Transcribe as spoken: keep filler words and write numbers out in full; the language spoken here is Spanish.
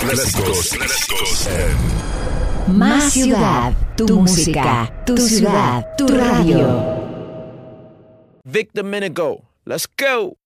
clásicos, clásicos en Más Ciudad, tu música, tu ciudad, tu radio. Vic Domenico, let's go.